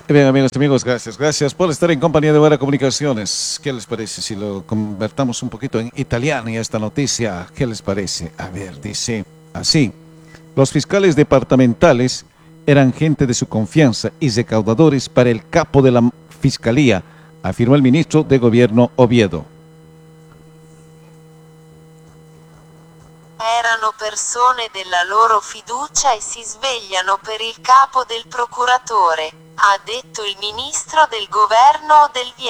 Bien, amigos, gracias por estar en compañía de Buena Comunicaciones. ¿Qué les parece si lo convertamos un poquito en italiano y esta noticia? ¿Qué les parece? A ver, dice así. Los fiscales departamentales eran gente de su confianza y recaudadores para el capo de la fiscalía, afirmó el ministro de Gobierno Oviedo. Erano persone della loro fiducia e si svegliano per il capo del procuratore, ha detto il ministro del governo del